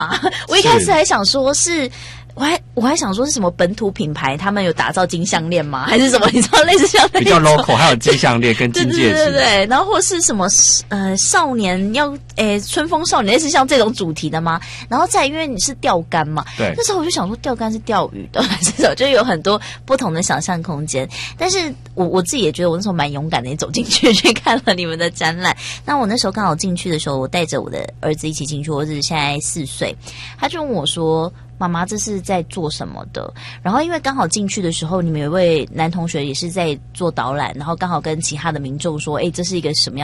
我一开始还想说是。我还想说是什么本土品牌，他们有打造金项链吗？还是什么？你知道类似像那种比较 local， 还有金项链跟金戒指， 对，然后或是什么少年要春风少年，类似像这种主题的吗？然后再因为你是钓竿嘛， 对， 那时候我就想说钓竿是钓鱼的，还是什么，就有很多不同的想象空间。但是我自己也觉得我那时候蛮勇敢的，走进去看了你们的展览。那我那时候刚好进去的时候，我带着我的儿子一起进去，我儿子现在4岁，他就问我说。妈妈这是在做什么的？然后因为刚好进去的时候，你们有一位男同学也是在做导览，然后刚好跟其他的民众说，这是一个什么样